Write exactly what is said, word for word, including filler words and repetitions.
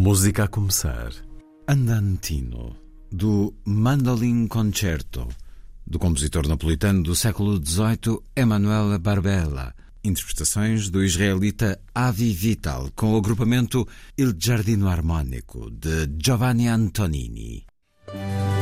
Música a começar. Andantino, do Mandolin Concerto, do compositor napolitano do século dezoito, Emanuele Barbella. Interpretações do israelita Avi Vital, com o agrupamento Il Giardino Armonico, de Giovanni Antonini.